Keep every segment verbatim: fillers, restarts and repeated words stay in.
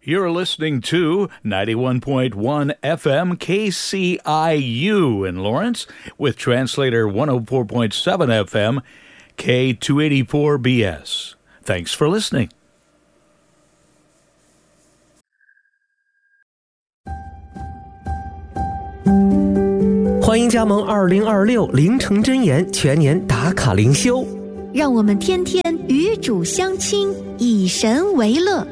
You're listening to ninety-one point one F M K C I U in Lawrence with translator one oh four point seven F M K two eighty-four B S. Thanks for listening. 欢迎加盟二零二六凌晨真言全年打卡灵修， 让我们天天与主相亲，以神为乐。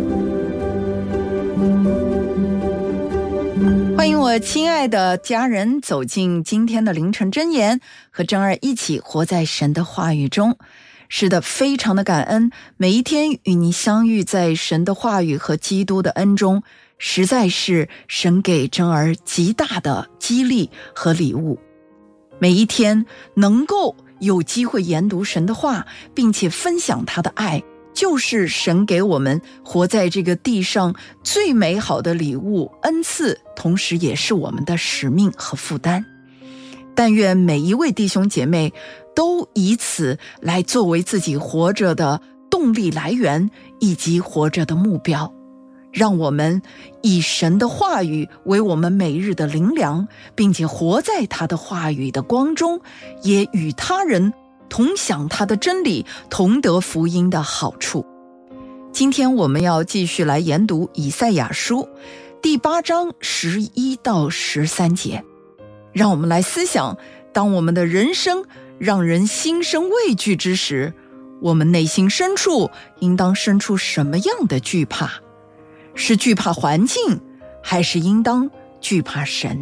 欢迎我亲爱的家人走进今天的凌晨真言，和真儿一起活在神的话语中。是的，非常的感恩，每一天与你相遇在神的话语和基督的恩中，实在是神给真儿极大的激励和礼物。每一天能够有机会研读神的话，并且分享他的爱，就是神给我们活在这个地上最美好的礼物恩赐，同时也是我们的使命和负担。但愿每一位弟兄姐妹都以此来作为自己活着的动力来源以及活着的目标，让我们以神的话语为我们每日的灵粮，并且活在他的话语的光中，也与他人同享他的真理，同得福音的好处。今天我们要继续来研读以赛亚书第八章十一到十三节，让我们来思想，当我们的人生让人心生畏惧之时，我们内心深处应当生出什么样的惧怕？是惧怕环境，还是应当惧怕神？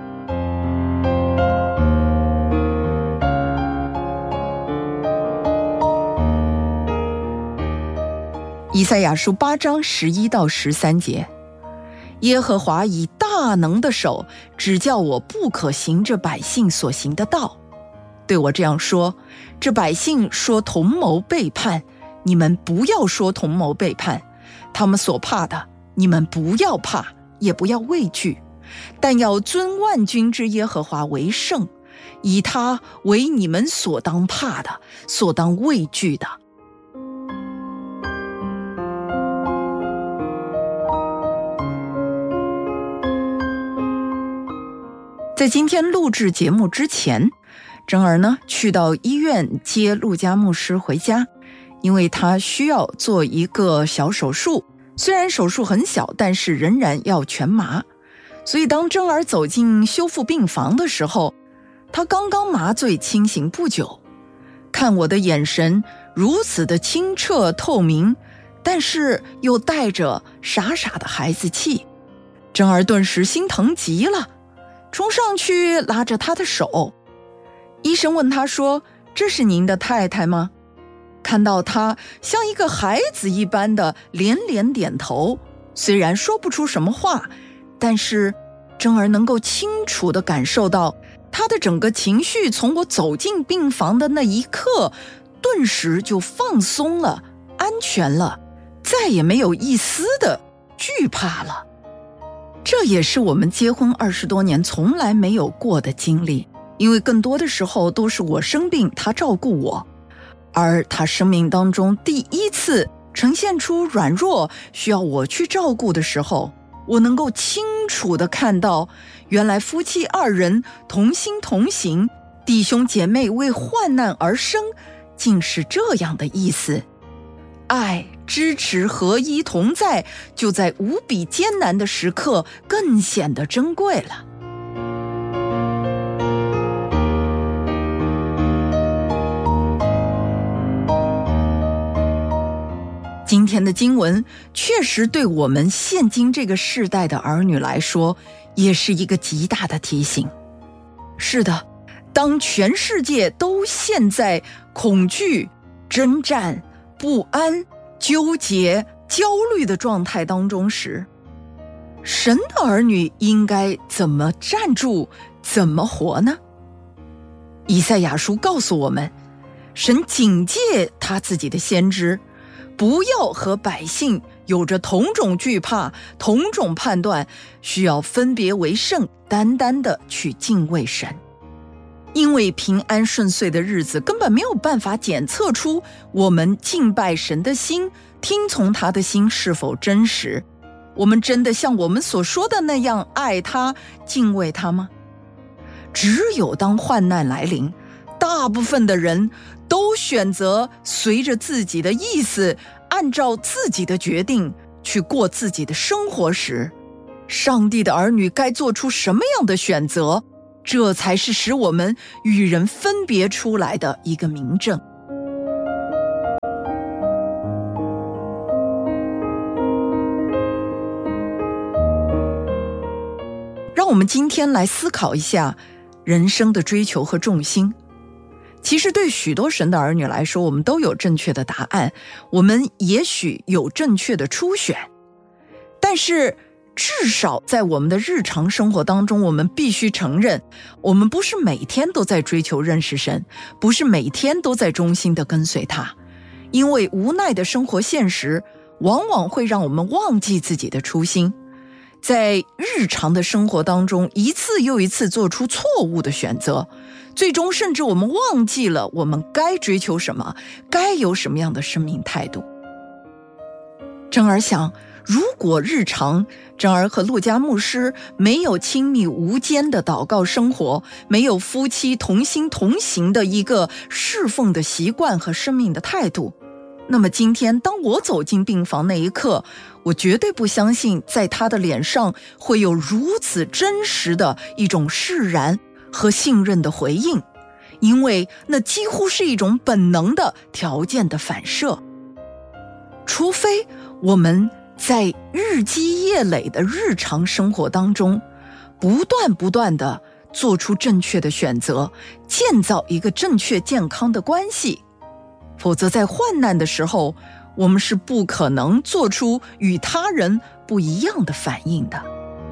以赛亚书八章十一到十三节，耶和华以大能的手指教我不可行这百姓所行的道，对我这样说：这百姓说同谋背叛，你们不要说同谋背叛，他们所怕的，你们不要怕，也不要畏惧，但要尊万军之耶和华为圣，以他为你们所当怕的，所当畏惧的。在今天录制节目之前，真儿呢去到医院接陆家牧师回家，因为他需要做一个小手术，虽然手术很小，但是仍然要全麻。所以当真儿走进修复病房的时候，他刚刚麻醉清醒不久，看我的眼神如此的清澈透明，但是又带着傻傻的孩子气，真儿顿时心疼极了，冲上去拉着他的手。医生问他说：这是您的太太吗？看到他像一个孩子一般的连连点头，虽然说不出什么话，但是真儿能够清楚地感受到他的整个情绪从我走进病房的那一刻顿时就放松了，安全了，再也没有一丝的惧怕了。这也是我们结婚二十多年从来没有过的经历，因为更多的时候都是我生病，他照顾我，而他生命当中第一次呈现出软弱需要我去照顾的时候，我能够清楚地看到，原来夫妻二人同心同行，弟兄姐妹为患难而生，竟是这样的意思。爱、支持、合一同在，就在无比艰难的时刻更显得珍贵了。今天的经文确实对我们现今这个世代的儿女来说，也是一个极大的提醒。是的，当全世界都陷在恐惧、征战、不安、纠结、焦虑的状态当中时，神的儿女应该怎么站住，怎么活呢？以赛亚书告诉我们，神警戒他自己的先知，不要和百姓有着同种惧怕，同种判断，需要分别为圣，单单的去敬畏神。因为平安顺遂的日子根本没有办法检测出我们敬拜神的心，听从他的心是否真实， 我们真的像我们所说的那样爱他、敬畏他吗？只有当患难来临，大部分的人都选择随着自己的意思，按照自己的决定去过自己的生活时，上帝的儿女该做出什么样的选择？这才是使我们与人分别出来的一个明证。让我们今天来思考一下人生的追求和重心。其实对许多神的儿女来说，我们都有正确的答案，我们也许有正确的初选，但是至少在我们的日常生活当中，我们必须承认，我们不是每天都在追求认识神，不是每天都在忠心地跟随他，因为无奈的生活现实往往会让我们忘记自己的初心，在日常的生活当中一次又一次做出错误的选择，最终甚至我们忘记了我们该追求什么，该有什么样的生命态度。珍儿想，如果日常珍儿和陆家牧师没有亲密无间的祷告生活，没有夫妻同心同行的一个侍奉的习惯和生命的态度，那么今天当我走进病房那一刻，我绝对不相信在他的脸上会有如此真实的一种释然和信任的回应，因为那几乎是一种本能的条件的反射。除非我们在日积月累的日常生活当中，不断不断地做出正确的选择，建造一个正确健康的关系，否则在患难的时候，我们是不可能做出与他人不一样的反应的。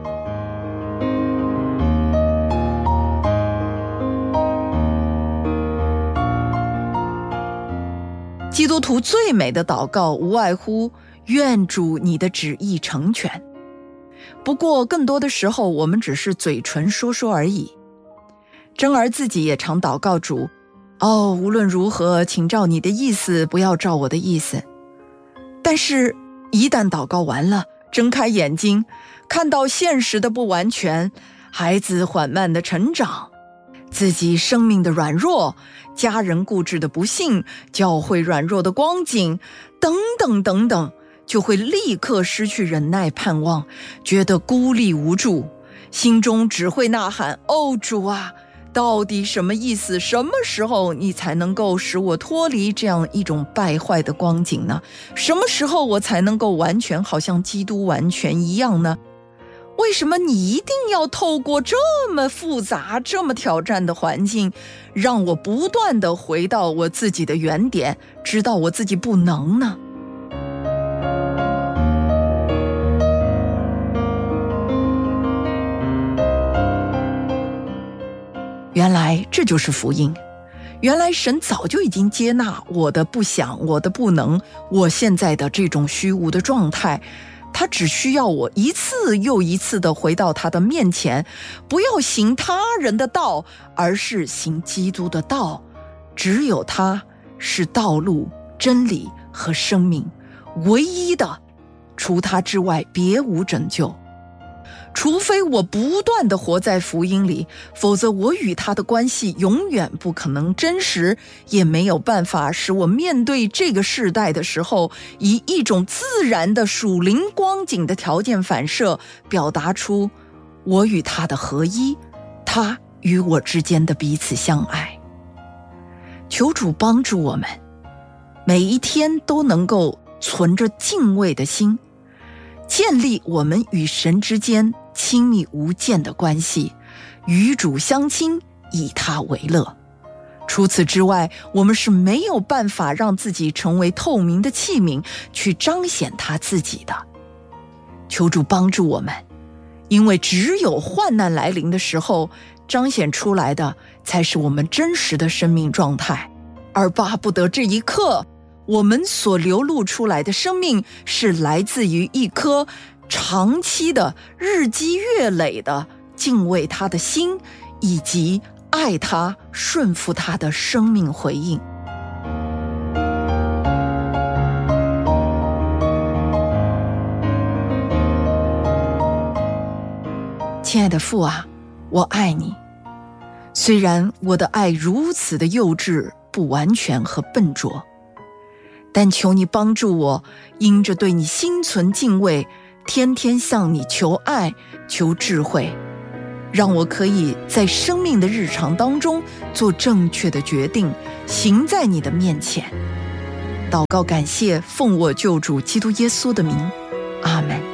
基督徒最美的祷告无外乎愿主你的旨意成全。不过更多的时候我们只是嘴唇说说而已。珍儿自己也常祷告主，哦，无论如何请照你的意思，不要照我的意思。但是一旦祷告完了，睁开眼睛看到现实的不完全，孩子缓慢的成长，自己生命的软弱，家人固执的不幸，教会软弱的光景，等等等等，就会立刻失去忍耐盼望，觉得孤立无助，心中只会呐喊，哦主啊，到底什么意思？什么时候你才能够使我脱离这样一种败坏的光景呢？什么时候我才能够完全好像基督完全一样呢？为什么你一定要透过这么复杂、这么挑战的环境，让我不断地回到我自己的原点，知道我自己不能呢？原来这就是福音，原来神早就已经接纳我的不想，我的不能，我现在的这种虚无的状态，他只需要我一次又一次地回到他的面前，不要行他人的道，而是行基督的道。只有他是道路、真理和生命，唯一的，除他之外别无拯救。除非我不断地活在福音里，否则我与他的关系永远不可能真实，也没有办法使我面对这个世代的时候，以一种自然的属灵光景的条件反射，表达出我与他的合一，他与我之间的彼此相爱。求主帮助我们，每一天都能够存着敬畏的心，建立我们与神之间亲密无间的关系，与主相亲，以他为乐。除此之外，我们是没有办法让自己成为透明的器皿，去彰显他自己的。求主帮助我们，因为只有患难来临的时候，彰显出来的才是我们真实的生命状态，而巴不得这一刻我们所流露出来的生命是来自于一颗长期的日积月累的敬畏他的心，以及爱他顺服他的生命回应。 亲爱的父啊，我爱你。虽然我的爱如此的幼稚、不完全和笨拙，但求你帮助我，因着对你心存敬畏，天天向你求爱、求智慧，让我可以在生命的日常当中做正确的决定，行在你的面前。祷告感谢，奉我救主基督耶稣的名，阿们。